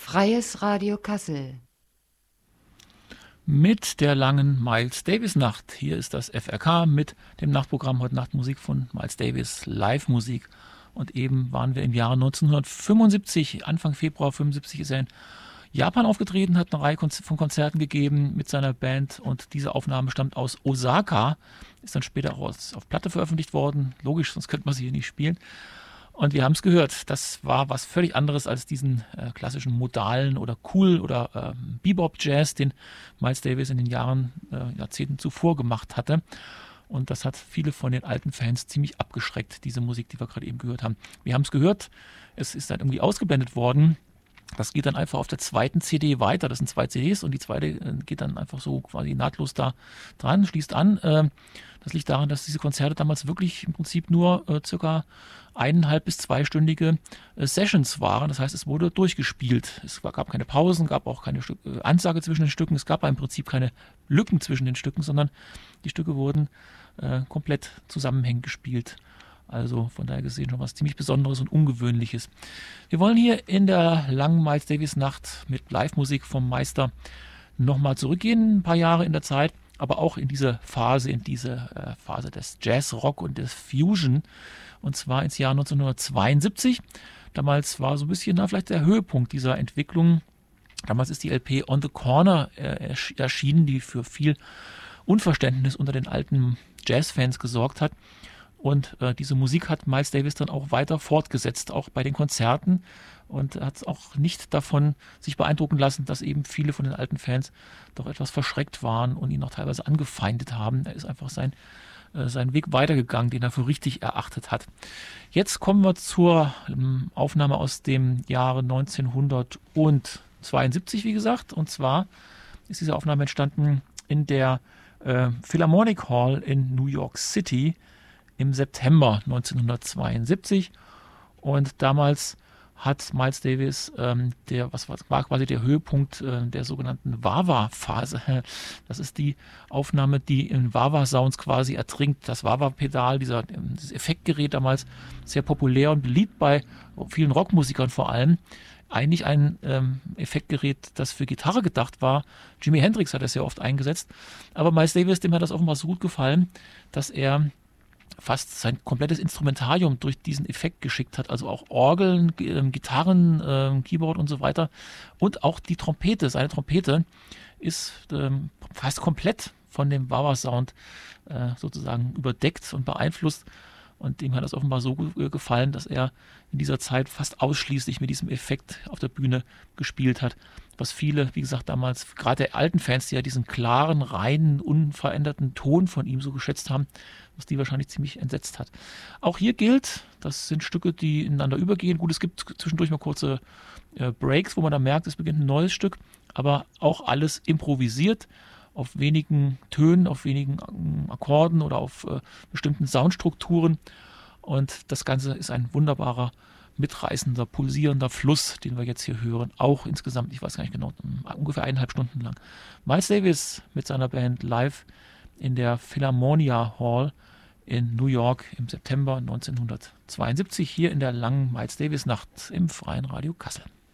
Freies Radio Kassel. Mit der langen Miles Davis Nacht. Hier ist das FRK mit dem Nachtprogramm heute Nacht Musik von Miles Davis, Live-Musik. Und eben waren wir im Jahre 1975, Anfang Februar 75 ist er in Japan aufgetreten, hat eine Reihe von Konzerten gegeben mit seiner Band und diese Aufnahme stammt aus Osaka, ist dann später auch auf Platte veröffentlicht worden. Logisch, sonst könnte man sie hier nicht spielen. Und wir haben es gehört, das war was völlig anderes als diesen klassischen modalen oder cool oder Bebop-Jazz, den Miles Davis in den Jahrzehnten zuvor gemacht hatte. Und das hat viele von den alten Fans ziemlich abgeschreckt, diese Musik, die wir gerade eben gehört haben. Wir haben es gehört, es ist dann irgendwie ausgeblendet worden. Das geht dann einfach auf der zweiten CD weiter. Das sind 2 CDs und die zweite geht dann einfach so quasi nahtlos da dran, schließt an. Das liegt daran, dass diese Konzerte damals wirklich im Prinzip nur circa 1,5- bis 2-stündige Sessions waren. Das heißt, es wurde durchgespielt. Es gab keine Pausen, gab auch keine Ansage zwischen den Stücken. Es gab im Prinzip keine Lücken zwischen den Stücken, sondern die Stücke wurden komplett zusammenhängend gespielt. Also von daher gesehen schon was ziemlich Besonderes und Ungewöhnliches. Wir wollen hier in der langen Miles Davis Nacht mit Live-Musik vom Meister nochmal zurückgehen, ein paar Jahre in der Zeit, aber auch in diese Phase, Phase des Jazz-Rock und des Fusion, und zwar ins Jahr 1972. Damals war so ein bisschen vielleicht der Höhepunkt dieser Entwicklung. Damals ist die LP On the Corner erschienen, die für viel Unverständnis unter den alten Jazz-Fans gesorgt hat. Und diese Musik hat Miles Davis dann auch weiter fortgesetzt, auch bei den Konzerten, und hat auch nicht davon sich beeindrucken lassen, dass eben viele von den alten Fans doch etwas verschreckt waren und ihn auch teilweise angefeindet haben. Er ist einfach seinen Weg weitergegangen, den er für richtig erachtet hat. Jetzt kommen wir zur Aufnahme aus dem Jahre 1972, wie gesagt. Und zwar ist diese Aufnahme entstanden in der Philharmonic Hall in New York City im September 1972, und damals hat Miles Davis, war quasi der Höhepunkt der sogenannten Wah-Wah-Phase. Das ist die Aufnahme, die in Wah-Wah-Sounds quasi ertrinkt. Das Wah-Wah-Pedal, dieses Effektgerät, damals sehr populär und beliebt bei vielen Rockmusikern vor allem. Eigentlich ein Effektgerät, das für Gitarre gedacht war. Jimi Hendrix hat es sehr oft eingesetzt. Aber Miles Davis, dem hat das offenbar so gut gefallen, dass er fast sein komplettes Instrumentarium durch diesen Effekt geschickt hat, also auch Orgeln, Gitarren, Keyboard und so weiter, und auch die Trompete. Seine Trompete ist fast komplett von dem Wah-Wah-Sound sozusagen überdeckt und beeinflusst, und ihm hat das offenbar so gefallen, dass er in dieser Zeit fast ausschließlich mit diesem Effekt auf der Bühne gespielt hat, was viele, wie gesagt, damals, gerade der alten Fans, die ja diesen klaren, reinen, unveränderten Ton von ihm so geschätzt haben, was die wahrscheinlich ziemlich entsetzt hat. Auch hier gilt, das sind Stücke, die ineinander übergehen. Gut, es gibt zwischendurch mal kurze Breaks, wo man dann merkt, es beginnt ein neues Stück, aber auch alles improvisiert, auf wenigen Tönen, auf wenigen Akkorden oder auf bestimmten Soundstrukturen. Und das Ganze ist ein wunderbarer, mitreißender, pulsierender Fluss, den wir jetzt hier hören. Auch insgesamt, ich weiß gar nicht genau, ungefähr 1,5 Stunden lang. Miles Davis mit seiner Band live in der Philharmonia Hall in New York im September 1972, hier in der langen Miles Davis Nacht im Freien Radio Kassel.